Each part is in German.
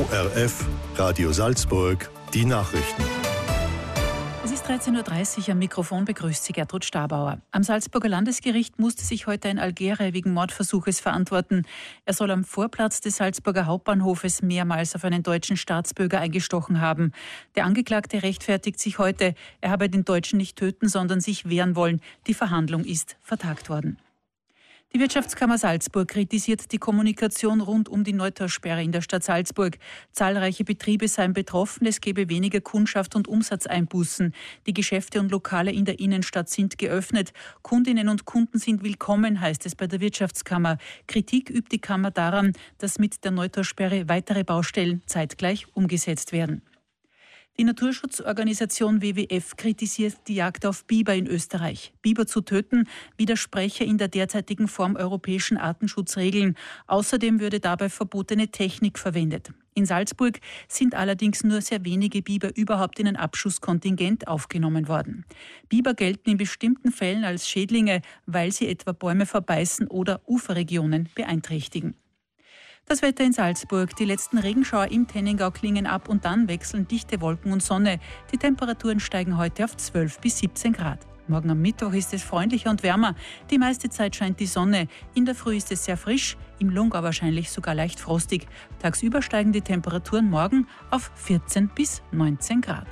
ORF, Radio Salzburg, die Nachrichten. Es ist 13.30 Uhr, am Mikrofon begrüßt Sie Gertrud Stabauer. Am Salzburger Landesgericht musste sich heute ein Algerier wegen Mordversuches verantworten. Er soll am Vorplatz des Salzburger Hauptbahnhofes mehrmals auf einen deutschen Staatsbürger eingestochen haben. Der Angeklagte rechtfertigt sich heute, er habe den Deutschen nicht töten, sondern sich wehren wollen. Die Verhandlung ist vertagt worden. Die Wirtschaftskammer Salzburg kritisiert die Kommunikation rund um die Neutalsperre in der Stadt Salzburg. Zahlreiche Betriebe seien betroffen, es gebe weniger Kundschaft und Umsatzeinbußen. Die Geschäfte und Lokale in der Innenstadt sind geöffnet. Kundinnen und Kunden sind willkommen, heißt es bei der Wirtschaftskammer. Kritik übt die Kammer daran, dass mit der Neutalsperre weitere Baustellen zeitgleich umgesetzt werden. Die Naturschutzorganisation WWF kritisiert die Jagd auf Biber in Österreich. Biber zu töten widerspreche in der derzeitigen Form europäischen Artenschutzregeln. Außerdem würde dabei verbotene Technik verwendet. In Salzburg sind allerdings nur sehr wenige Biber überhaupt in ein Abschusskontingent aufgenommen worden. Biber gelten in bestimmten Fällen als Schädlinge, weil sie etwa Bäume verbeißen oder Uferregionen beeinträchtigen. Das Wetter in Salzburg. Die letzten Regenschauer im Tenningau klingen ab und dann wechseln dichte Wolken und Sonne. Die Temperaturen steigen heute auf 12 bis 17 Grad. Morgen am Mittwoch ist es freundlicher und wärmer. Die meiste Zeit scheint die Sonne. In der Früh ist es sehr frisch, im Lungau wahrscheinlich sogar leicht frostig. Tagsüber steigen die Temperaturen morgen auf 14 bis 19 Grad.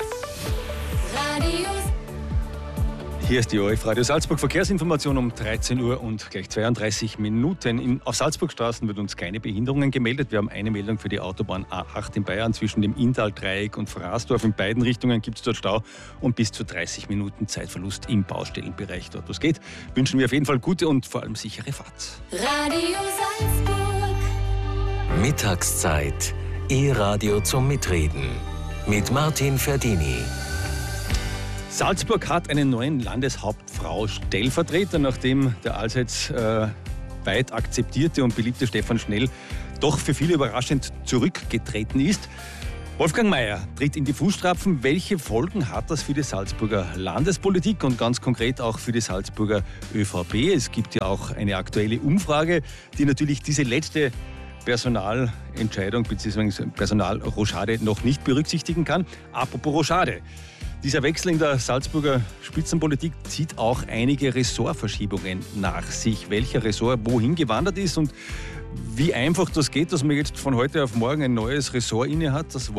Hier ist die ORF Radio Salzburg Verkehrsinformation um 13 Uhr und gleich 32 Minuten. Auf Salzburgstraßen wird uns keine Behinderungen gemeldet. Wir haben eine Meldung für die Autobahn A8 in Bayern. Zwischen dem Inntal-Dreieck und Fraßdorf in beiden Richtungen gibt es dort Stau und bis zu 30 Minuten Zeitverlust im Baustellenbereich. Dort, wo es geht, wünschen wir auf jeden Fall gute und vor allem sichere Fahrt. Radio Salzburg. Mittagszeit. E-Radio zum Mitreden. Mit Martin Ferdini. Salzburg hat einen neuen Landeshauptfrau-Stellvertreter, nachdem der allseits weit akzeptierte und beliebte Stefan Schnell doch für viele überraschend zurückgetreten ist. Wolfgang Meier tritt in die Fußstapfen. Welche Folgen hat das für die Salzburger Landespolitik und ganz konkret auch für die Salzburger ÖVP? Es gibt ja auch eine aktuelle Umfrage, die natürlich diese letzte Personalentscheidung bzw. Personalrochade noch nicht berücksichtigen kann. Apropos Rochade. Dieser Wechsel in der Salzburger Spitzenpolitik zieht auch einige Ressortverschiebungen nach sich. Welcher Ressort wohin gewandert ist und wie einfach das geht, dass man jetzt von heute auf morgen ein neues Ressort inne hat, das